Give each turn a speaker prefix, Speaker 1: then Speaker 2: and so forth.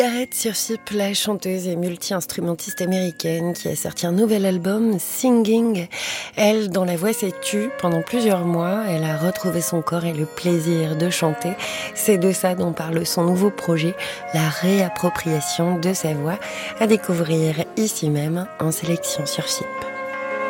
Speaker 1: Gareth Surship, la chanteuse et multi-instrumentiste américaine qui a sorti un nouvel album, Singing. Elle, dont la voix s'est tue pendant plusieurs mois, elle a retrouvé son corps et le plaisir de chanter. C'est de ça dont parle son nouveau projet, la réappropriation de sa voix, à découvrir ici même en sélection Surship.